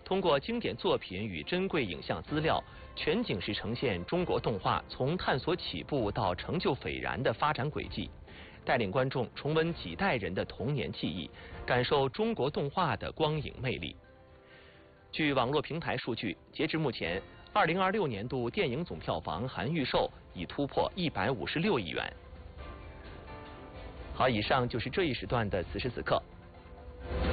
通过经典作品与珍贵影像资料，全景式呈现中国动画从探索起步到成就斐然的发展轨迹，带领观众重温几代人的童年记忆，感受中国动画的光影魅力。据网络平台数据，截至目前，2026年度电影总票房含预售已突破156亿元。好，以上就是这一时段的此时此刻。